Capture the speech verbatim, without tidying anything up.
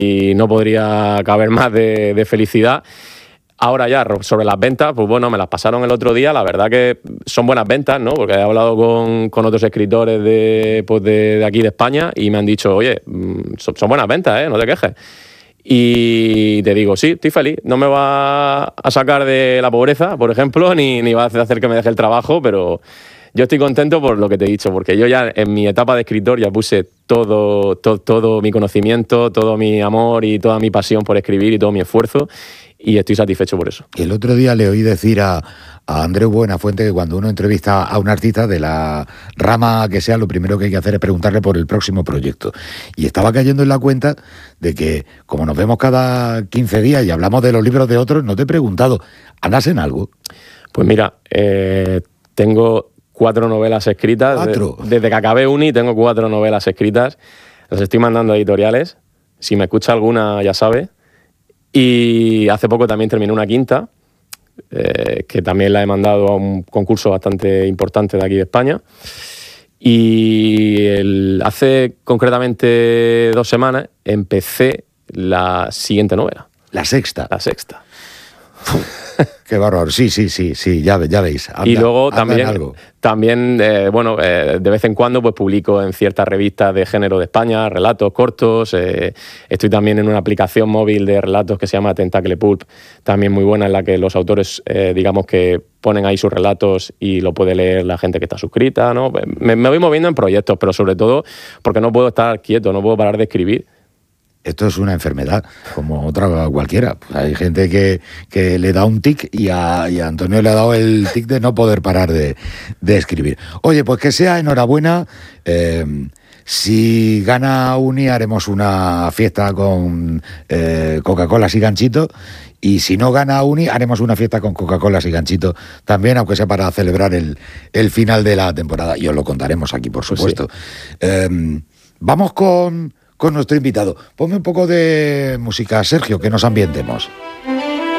y no podría caber más de, de felicidad. Ahora ya, sobre las ventas, pues bueno, me las pasaron el otro día. La verdad que son buenas ventas, ¿no? Porque he hablado con, con otros escritores de, pues de, de aquí de España y me han dicho, oye, son, son buenas ventas, ¿eh? No te quejes. Y te digo, sí, estoy feliz. No me va a sacar de la pobreza, por ejemplo, ni, ni va a hacer que me deje el trabajo, pero yo estoy contento por lo que te he dicho, porque yo ya en mi etapa de escritor ya puse todo, todo, todo mi conocimiento, todo mi amor y toda mi pasión por escribir y todo mi esfuerzo. Y estoy satisfecho por eso. El otro día le oí decir a, a Andreu Buenafuente que cuando uno entrevista a un artista de la rama que sea, lo primero que hay que hacer es preguntarle por el próximo proyecto. Y estaba cayendo en la cuenta de que, como nos vemos cada quince días y hablamos de los libros de otros, no te he preguntado, ¿andas en algo? Pues mira, eh, tengo cuatro novelas escritas. ¿Cuatro? De, desde que acabé uni tengo cuatro novelas escritas. Las estoy mandando a editoriales. Si me escucha alguna, ya sabe. Y hace poco también terminé una quinta, eh, que también la he mandado a un concurso bastante importante de aquí de España. Y el, hace concretamente dos semanas empecé la siguiente novela. La sexta. La sexta. Qué bárbaro. Sí, sí, sí, sí, ya, ya veis. Anda, y luego anda también, algo. también eh, bueno, eh, de vez en cuando pues publico en ciertas revistas de género de España, relatos cortos. Eh, estoy también en una aplicación móvil de relatos que se llama Tentacle Pulp, también muy buena, en la que los autores, eh, digamos que ponen ahí sus relatos y lo puede leer la gente que está suscrita, ¿no? Me, me voy moviendo en proyectos, pero sobre todo porque no puedo estar quieto, no puedo parar de escribir. Esto es una enfermedad, como otra cualquiera. Pues hay gente que, que le da un tic y a, y a Antonio le ha dado el tic de no poder parar de, de escribir. Oye, pues que sea enhorabuena. Eh, si gana Uni, haremos una fiesta con eh, Coca-Colas y Ganchito. Y si no gana Uni, haremos una fiesta con Coca-Colas y Ganchito también, aunque sea para celebrar el, el final de la temporada. Y os lo contaremos aquí, por supuesto. Pues sí. eh, vamos con... con nuestro invitado. Ponme un poco de música, Sergio, que nos ambientemos.